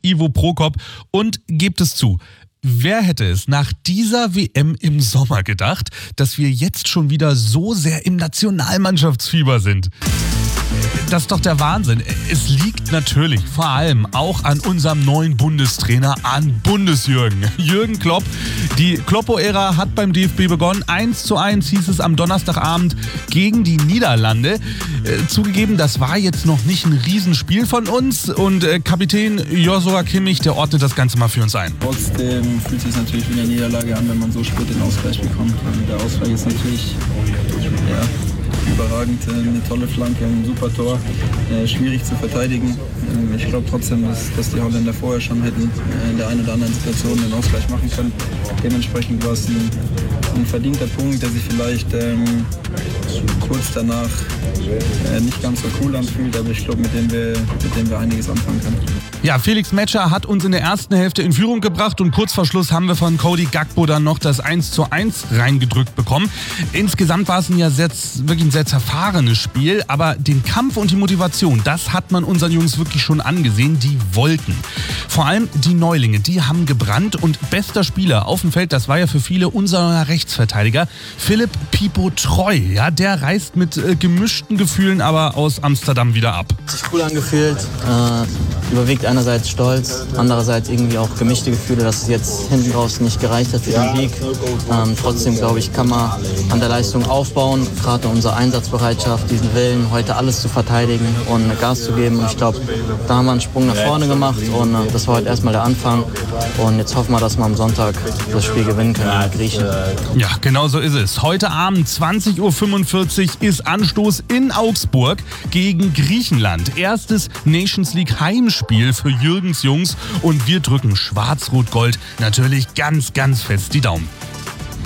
Ivo Prokop. Und gebt es zu, wer hätte es nach dieser WM im Sommer gedacht, dass wir jetzt schon wieder so sehr im Nationalmannschaftsfieber sind? Das ist doch der Wahnsinn. Es liegt natürlich vor allem auch an unserem neuen Bundestrainer, an Bundesjürgen. Jürgen Klopp. Die Kloppo-Ära hat beim DFB begonnen. 1:1 hieß es am Donnerstagabend gegen die Niederlande. Zugegeben, das war jetzt noch nicht ein Riesenspiel von uns. Und Kapitän Joshua Kimmich, der ordnet das Ganze mal für uns ein. Trotzdem fühlt es sich natürlich wie eine Niederlage an, wenn man so spät den Ausgleich bekommt. Der Ausgleich ist natürlich überragend, eine tolle Flanke, ein super Tor, schwierig zu verteidigen. Ich glaube trotzdem, dass die Holländer vorher schon hätten in der einen oder anderen Situation den Ausgleich machen können. Dementsprechend war es ein verdienter Punkt, der sich vielleicht kurz danach nicht ganz so cool anfühlt, aber ich glaube, mit dem wir einiges anfangen können. Ja, Felix Metscher hat uns in der ersten Hälfte in Führung gebracht und kurz vor Schluss haben wir von Cody Gakpo dann noch das 1:1 reingedrückt bekommen. Insgesamt war es wirklich ein sehr zerfahrenes Spiel, aber den Kampf und die Motivation, das hat man unseren Jungs wirklich schon angesehen, die wollten. Vor allem die Neulinge, die haben gebrannt und bester Spieler auf dem Feld, das war ja für viele unser Rechtsverteidiger, Philipp Pipo Treu. Ja, der reist mit gemischten Gefühlen aber aus Amsterdam wieder ab. Hat sich cool angefühlt, überwiegt einerseits Stolz, andererseits irgendwie auch gemischte Gefühle, dass es jetzt hinten raus nicht gereicht hat für den Sieg. Trotzdem, glaube ich, kann man an der Leistung aufbauen, gerade unsere Einsatzbereitschaft, diesen Willen, heute alles zu verteidigen und Gas zu geben. Und ich glaube, da haben wir einen Sprung nach vorne gemacht und das war heute erstmal der Anfang. Und jetzt hoffen wir, dass wir am Sonntag das Spiel gewinnen können gegen Griechen. Ja, genau so ist es. Heute Abend 20:45 Uhr ist Anstoß in Augsburg gegen Griechenland. Erstes Nations League Heimspiel für Jürgens Jungs und wir drücken Schwarz-Rot-Gold natürlich ganz, ganz fest die Daumen.